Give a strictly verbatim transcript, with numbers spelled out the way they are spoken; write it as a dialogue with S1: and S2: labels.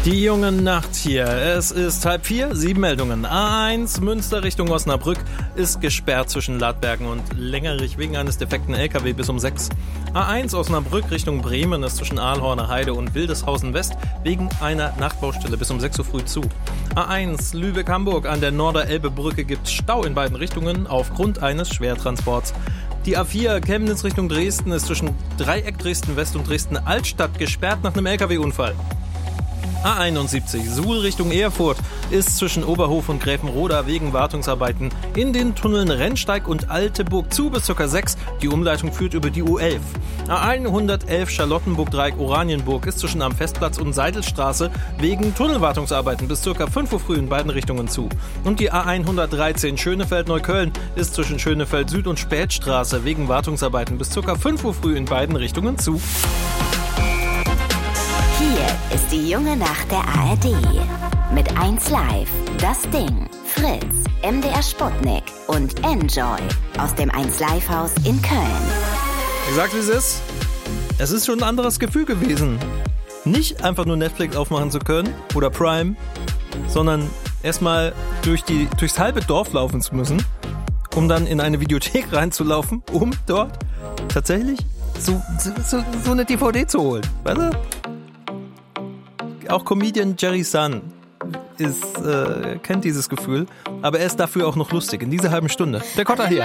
S1: Die junge Nacht hier. Es ist halb vier, sieben Meldungen. A eins Münster Richtung Osnabrück ist gesperrt zwischen Ladbergen und Längerich wegen eines defekten L K W bis um sechs. A eins Osnabrück Richtung Bremen ist zwischen Ahlhorner Heide und Wildeshausen West wegen einer Nachtbaustelle bis um sechs Uhr früh zu. A eins Lübeck-Hamburg an der Norder-Elbe-Brücke gibt Stau in beiden Richtungen aufgrund eines Schwertransports. Die A vier Chemnitz Richtung Dresden ist zwischen Dreieck Dresden West und Dresden Altstadt gesperrt nach einem L K W-Unfall. A einundsiebzig Suhl Richtung Erfurt ist zwischen Oberhof und Gräfenroda wegen Wartungsarbeiten in den Tunneln Rennsteig und Alteburg zu bis ca. sechs. Die Umleitung führt über die U elf. A hundertelf Charlottenburg-Dreieck Oranienburg ist zwischen am Festplatz und Seidelstraße wegen Tunnelwartungsarbeiten bis ca. fünf Uhr früh in beiden Richtungen zu. Und die A hundertdreizehn Schönefeld-Neukölln ist zwischen Schönefeld Süd und Spätstraße wegen Wartungsarbeiten bis ca. fünf Uhr früh in beiden Richtungen zu.
S2: Hier ist die junge Nacht der A R D. Mit eins Live, Das Ding, Fritz, M D R Sputnik und Enjoy aus dem eins Live Haus in Köln.
S1: Ich sag's, wie es ist. Es ist schon ein anderes Gefühl gewesen. Nicht einfach nur Netflix aufmachen zu können oder Prime, sondern erstmal durch die, durchs halbe Dorf laufen zu müssen, um dann in eine Videothek reinzulaufen, um dort tatsächlich so, so, so eine D V D zu holen. Weißt du? Auch Comedian Jerry Sun ist, äh, kennt dieses Gefühl, aber er ist dafür auch noch lustig in dieser halben Stunde. Der Kotter hier.